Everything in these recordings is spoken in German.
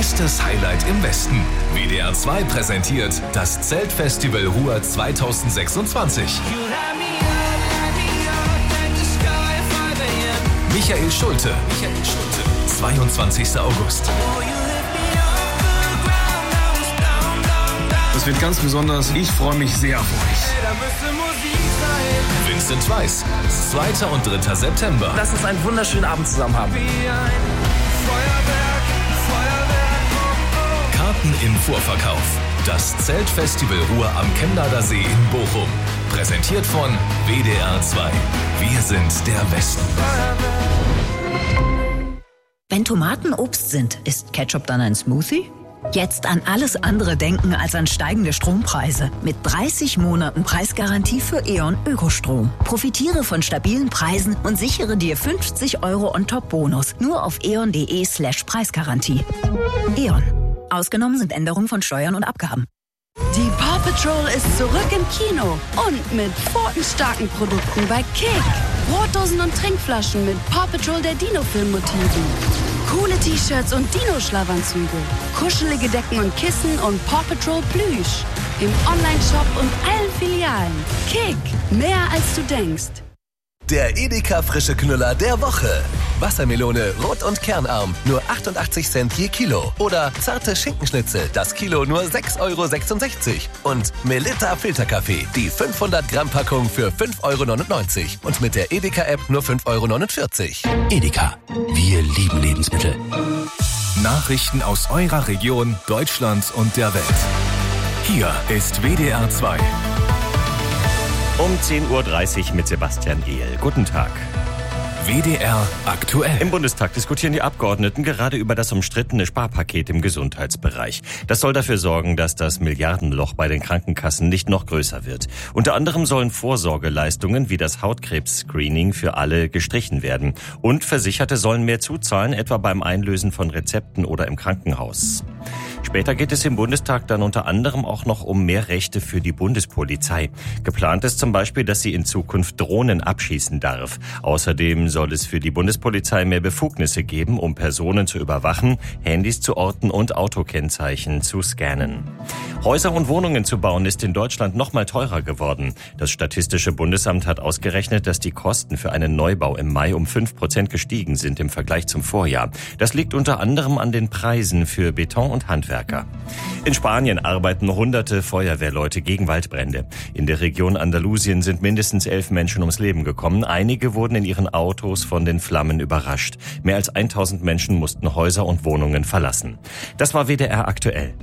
Bestes Highlight im Westen. WDR 2 präsentiert das Zeltfestival Ruhr 2026. Michael Schulte. 22. August. Das wird ganz besonders. Ich freue mich sehr auf euch. Vincent Weiss. 2. und 3. September. Lass uns einen wunderschönen Abend zusammen haben. Karten im Vorverkauf. Das Zeltfestival Ruhr am Chemnader See in Bochum. Präsentiert von WDR 2. Wir sind der Westen. Wenn Tomaten Obst sind, ist Ketchup dann ein Smoothie? Jetzt an alles andere denken als an steigende Strompreise. Mit 30 Monaten Preisgarantie für E.ON Ökostrom. Profitiere von stabilen Preisen und sichere dir 50 € On-Top-Bonus. Nur auf eon.de/Preisgarantie. E.ON. Ausgenommen sind Änderungen von Steuern und Abgaben. Die Paw Patrol ist zurück im Kino und mit pfotenstarken Produkten bei Kick. Brotdosen und Trinkflaschen mit Paw Patrol der Dino-Film-Motiven. Coole T-Shirts und Dino-Schlafanzüge. Kuschelige Decken und Kissen und Paw Patrol Plüsch. Im Onlineshop und allen Filialen. Kick, mehr als du denkst. Der Edeka frische Knüller der Woche. Wassermelone rot und kernarm, nur 88 Cent je Kilo. Oder zarte Schinkenschnitzel, das Kilo nur 6,66 €. Und Melitta Filterkaffee, die 500 Gramm Packung für 5,99 €. Und mit der Edeka-App nur 5,49 €. Edeka, wir lieben Lebensmittel. Nachrichten aus eurer Region, Deutschland und der Welt. Hier ist WDR 2. Um 10:30 Uhr mit Sebastian Ehl. Guten Tag. WDR aktuell. Im Bundestag diskutieren die Abgeordneten gerade über das umstrittene Sparpaket im Gesundheitsbereich. Das soll dafür sorgen, dass das Milliardenloch bei den Krankenkassen nicht noch größer wird. Unter anderem sollen Vorsorgeleistungen wie das Hautkrebs-Screening für alle gestrichen werden. Und Versicherte sollen mehr zuzahlen, etwa beim Einlösen von Rezepten oder im Krankenhaus. Später geht es im Bundestag dann unter anderem auch noch um mehr Rechte für die Bundespolizei. Geplant ist zum Beispiel, dass sie in Zukunft Drohnen abschießen darf. Außerdem soll es für die Bundespolizei mehr Befugnisse geben, um Personen zu überwachen, Handys zu orten und Autokennzeichen zu scannen. Häuser und Wohnungen zu bauen ist in Deutschland noch mal teurer geworden. Das Statistische Bundesamt hat ausgerechnet, dass die Kosten für einen Neubau im Mai um 5% gestiegen sind im Vergleich zum Vorjahr. Das liegt unter anderem an den Preisen für Beton und Handwerker. In Spanien arbeiten Hunderte Feuerwehrleute gegen Waldbrände. In der Region Andalusien sind mindestens 11 Menschen ums Leben gekommen. Einige wurden in ihren Autos von den Flammen überrascht. Mehr als 1000 Menschen mussten Häuser und Wohnungen verlassen. Das war WDR aktuell.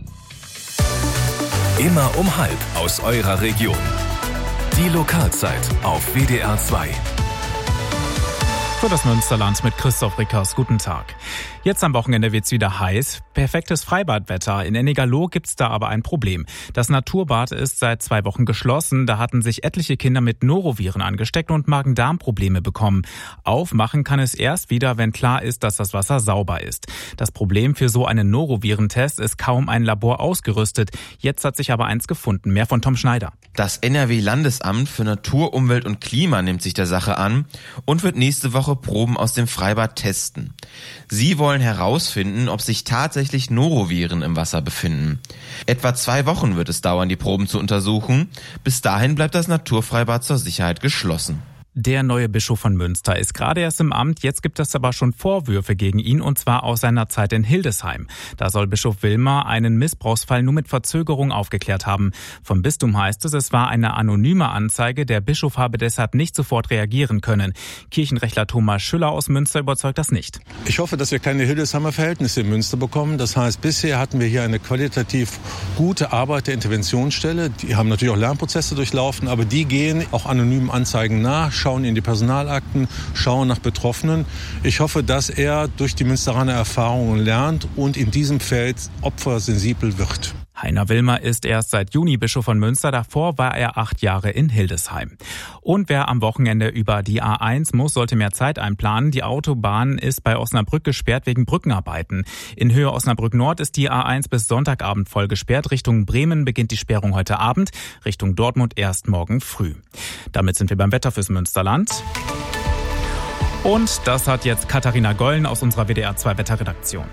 Immer um 12 aus eurer Region. Die Lokalzeit auf WDR 2. Für das Münsterland mit Christoph Rickers. Guten Tag. Jetzt am Wochenende wird's wieder heiß. Perfektes Freibadwetter. In Ennigerloh gibt's da aber ein Problem. Das Naturbad ist seit 2 Wochen geschlossen. Da hatten sich etliche Kinder mit Noroviren angesteckt und Magen-Darm-Probleme bekommen. Aufmachen kann es erst wieder, wenn klar ist, dass das Wasser sauber ist. Das Problem für so einen Norovirentest ist kaum ein Labor ausgerüstet. Jetzt hat sich aber eins gefunden. Mehr von Tom Schneider. Das NRW-Landesamt für Natur, Umwelt und Klima nimmt sich der Sache an und wird nächste Woche Proben aus dem Freibad testen. Sie wollen herausfinden, ob sich tatsächlich Noroviren im Wasser befinden. Etwa 2 Wochen wird es dauern, die Proben zu untersuchen. Bis dahin bleibt das Naturfreibad zur Sicherheit geschlossen. Der neue Bischof von Münster ist gerade erst im Amt. Jetzt gibt es aber schon Vorwürfe gegen ihn, und zwar aus seiner Zeit in Hildesheim. Da soll Bischof Wilmer einen Missbrauchsfall nur mit Verzögerung aufgeklärt haben. Vom Bistum heißt es, es war eine anonyme Anzeige. Der Bischof habe deshalb nicht sofort reagieren können. Kirchenrechtler Thomas Schüller aus Münster überzeugt das nicht. Ich hoffe, dass wir keine Hildesheimer Verhältnisse in Münster bekommen. Das heißt, bisher hatten wir hier eine qualitativ gute Arbeit der Interventionsstelle. Die haben natürlich auch Lernprozesse durchlaufen, aber die gehen auch anonymen Anzeigen nach, schauen in die Personalakten, schauen nach Betroffenen. Ich hoffe, dass er durch die Münsteraner Erfahrungen lernt und in diesem Feld opfersensibel wird. Heiner Wilmer ist erst seit Juni Bischof von Münster. Davor war er 8 Jahre in Hildesheim. Und wer am Wochenende über die A1 muss, sollte mehr Zeit einplanen. Die Autobahn ist bei Osnabrück gesperrt wegen Brückenarbeiten. In Höhe Osnabrück Nord ist die A1 bis Sonntagabend voll gesperrt. Richtung Bremen beginnt die Sperrung heute Abend. Richtung Dortmund erst morgen früh. Damit sind wir beim Wetter fürs Münsterland. Und das hat jetzt Katharina Gollen aus unserer WDR 2 Wetterredaktion.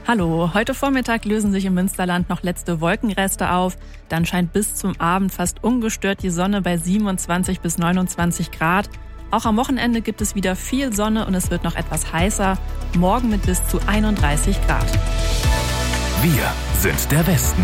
Hallo, heute Vormittag lösen sich im Münsterland noch letzte Wolkenreste auf. Dann scheint bis zum Abend fast ungestört die Sonne bei 27 bis 29 Grad. Auch am Wochenende gibt es wieder viel Sonne und es wird noch etwas heißer. Morgen mit bis zu 31 Grad. Wir sind der Westen.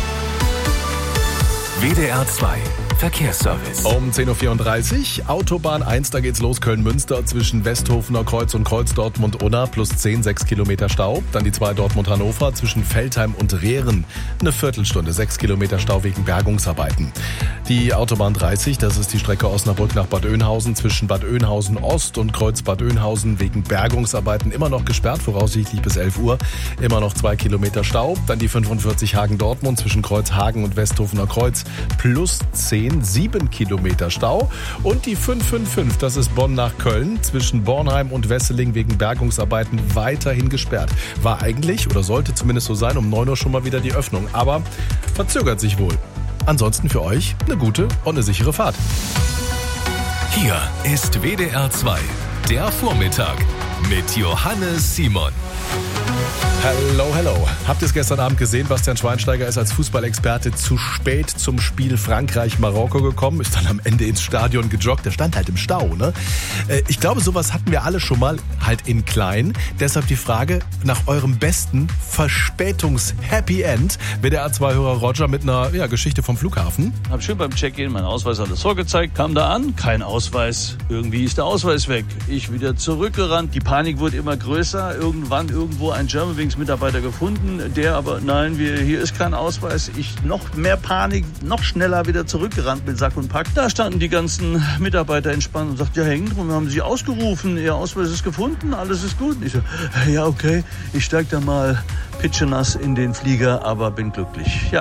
WDR 2 Verkehrsservice. Um 10.34 Uhr, Autobahn 1, da geht's los, Köln-Münster zwischen Westhofener Kreuz und Kreuz Dortmund-Unna plus 10, 6 Kilometer Stau. Dann die 2 Dortmund-Hannover zwischen Veltheim und Rehren. Eine Viertelstunde, 6 Kilometer Stau wegen Bergungsarbeiten. Die Autobahn 30, das ist die Strecke Osnabrück nach Bad Oeynhausen zwischen Bad Oeynhausen Ost und Kreuz Bad Oeynhausen wegen Bergungsarbeiten immer noch gesperrt, voraussichtlich bis 11 Uhr. Immer noch 2 Kilometer Stau. Dann die 45 Hagen-Dortmund zwischen Kreuz Hagen und Westhofener Kreuz plus 10, 7 Kilometer Stau. Und die 555, das ist Bonn nach Köln, zwischen Bornheim und Wesseling wegen Bergungsarbeiten weiterhin gesperrt. War eigentlich, oder sollte zumindest so sein, um 9 Uhr schon mal wieder die Öffnung, aber verzögert sich wohl. Ansonsten für euch eine gute und eine sichere Fahrt. Hier ist WDR 2, der Vormittag mit Johannes Simon. Hello, hello. Habt ihr es gestern Abend gesehen? Bastian Schweinsteiger ist als Fußballexperte zu spät zum Spiel Frankreich-Marokko gekommen, ist dann am Ende ins Stadion gejoggt. Der stand halt im Stau, ne? Ich glaube, sowas hatten wir alle schon mal, halt in klein. Deshalb die Frage nach eurem besten Verspätungs-Happy End. WDR 2-Hörer Roger mit einer Geschichte vom Flughafen. Hab schön beim Check-in meinen Ausweis alles vorgezeigt, kam da an, kein Ausweis. Irgendwie ist der Ausweis weg. Ich wieder zurückgerannt. Die Panik wurde immer größer. Irgendwann irgendwo ein Germanwings-Mitarbeiter gefunden, der aber, nein, hier ist kein Ausweis. Ich noch mehr Panik, noch schneller wieder zurückgerannt mit Sack und Pack. Da standen die ganzen Mitarbeiter entspannt und sagten, ja, hängen drum, wir haben Sie ausgerufen, Ihr Ausweis ist gefunden, alles ist gut. Und ich so, ja, okay, ich steig da mal pitschenass in den Flieger, aber bin glücklich. Ja,